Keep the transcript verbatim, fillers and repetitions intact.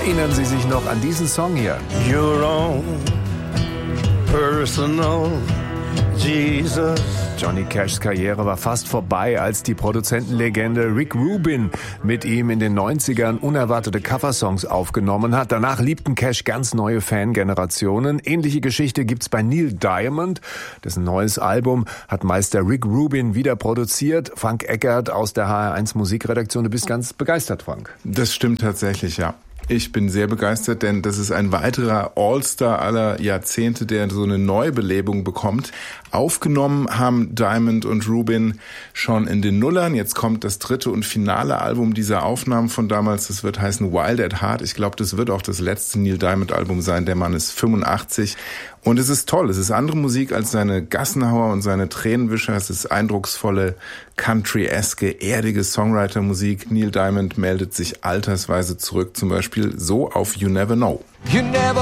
Erinnern Sie sich noch an diesen Song hier? Your own personal Jesus. Johnny Cashs Karriere war fast vorbei, als die Produzentenlegende Rick Rubin mit ihm in den neunzigern unerwartete Coversongs aufgenommen hat. Danach liebten Cash ganz neue Fangenerationen. Ähnliche Geschichte gibt's bei Neil Diamond. Dessen neues Album hat Meister Rick Rubin wieder produziert. Frank Eckert aus der H R eins Musikredaktion. Du bist ganz begeistert, Frank. Das stimmt tatsächlich, ja. Ich bin sehr begeistert, denn das ist ein weiterer All-Star aller Jahrzehnte, der so eine Neubelebung bekommt. Aufgenommen haben Diamond und Rubin schon in den Nullern. Jetzt kommt das dritte und finale Album dieser Aufnahmen von damals. Das wird heißen Wild at Heart. Ich glaube, das wird auch das letzte Neil Diamond Album sein. Der Mann ist fünfundachtzig. Und es ist toll. Es ist andere Musik als seine Gassenhauer und seine Tränenwischer. Es ist eindrucksvolle, country-eske, erdige Songwriter-Musik. Neil Diamond meldet sich altersweise zurück, zum Beispiel so auf You Never Know. You never